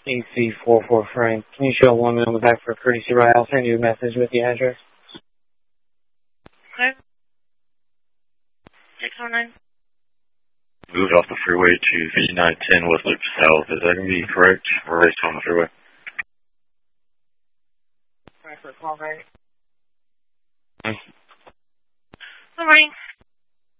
AC44 Frank. Can you show 1 minute on the back for a courtesy ride? I'll send you a message with the address. Okay. 609. Moved off the freeway to 5910 West Loop South. Is that going to be correct? We're raced on the freeway. All right, for a call, right? Good morning.